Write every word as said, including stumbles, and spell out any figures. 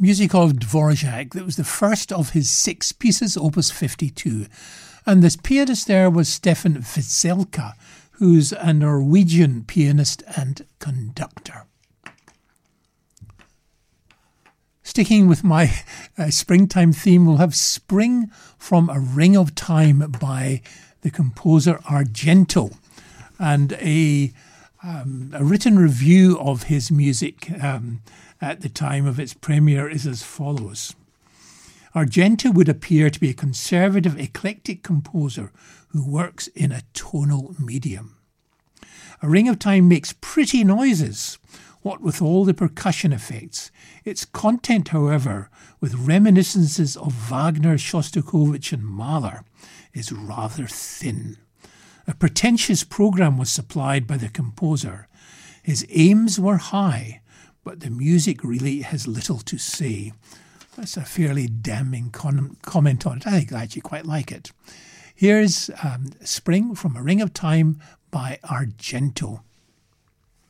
music of Dvorak. That was the first of his six pieces, Opus fifty-two. And this pianist there was Stefan Wieselka, who's a Norwegian pianist and conductor. Sticking with my uh, springtime theme, we'll have Spring from A Ring of Time by the composer Argento. And a, um, a written review of his music um, at the time of its premiere is as follows. Argento would appear to be a conservative, eclectic composer who works in a tonal medium. A Ring of Time makes pretty noises, what with all the percussion effects. Its content, however, with reminiscences of Wagner, Shostakovich and Mahler, is rather thin. A pretentious programme was supplied by the composer. His aims were high, but the music really has little to say. That's a fairly damning con- comment on it. I think I actually quite like it. Here's um, Spring from A Ring of Time by Argento.